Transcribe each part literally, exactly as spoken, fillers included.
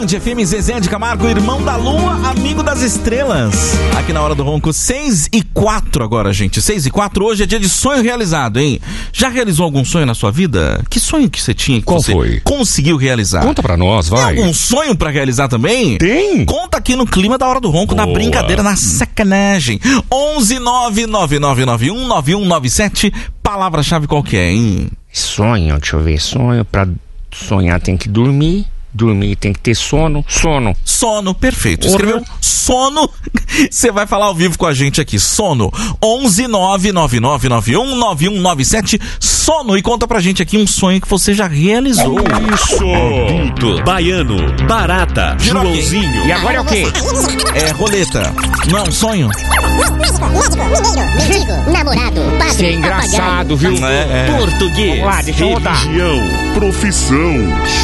Band F M, Zezé de Camargo, irmão da lua, amigo das estrelas. Aqui na Hora do Ronco, seis e quatro agora, gente. seis e quatro, hoje é dia de sonho realizado, hein? Já realizou algum sonho na sua vida? Que sonho que você tinha que Qual você foi? conseguiu realizar? Conta pra nós, vai. Tem algum sonho pra realizar também? Tem? Conta aqui no clima da Hora do Ronco, Boa. na brincadeira, na sacanagem. onze nove nove nove nove um nove um nove sete. Palavra-chave qual que é, hein? Sonho, deixa eu ver. Sonho, pra sonhar tem que dormir. Dormir tem que ter sono. Sono. Sono, perfeito. Escreveu sono. Você vai falar ao vivo com a gente aqui. Sono. onze nove nove nove nove um nove um nove sete. Sono. E conta pra gente aqui um sonho que você já realizou. Isso. Adulto, baiano, barata, Girou aqui. Joãozinho. E agora é o quê? É roleta. Não é um sonho? Médico, mineiro, mendigo, namorado, padre, Isso é engraçado, viu? É, é. Português, Vamos lá, deixa eu rodar. religião, profissão.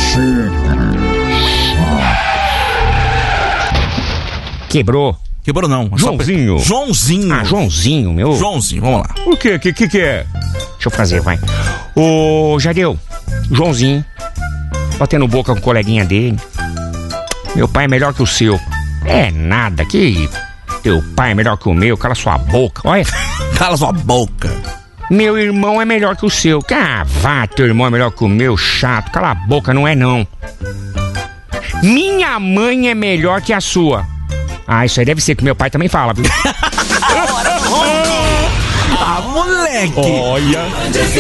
Quebrou. Quebrou não. Joãozinho. Só... Joãozinho. Ah, Joãozinho, meu. Joãozinho, vamos lá. O que? Que que que é? Deixa eu fazer, vai. Ô, Jadeu, Joãozinho, batendo boca com o coleguinha dele. Meu pai é melhor que o seu. É nada, que teu pai é melhor que o meu, cala sua boca, olha. Cala sua boca. Meu irmão é melhor que o seu. Ah, vá, teu irmão é melhor que o meu, chato, cala a boca, não é não. Minha mãe é melhor que a sua. Ah, isso aí deve ser que meu pai também fala, viu? Ah, moleque. Olha.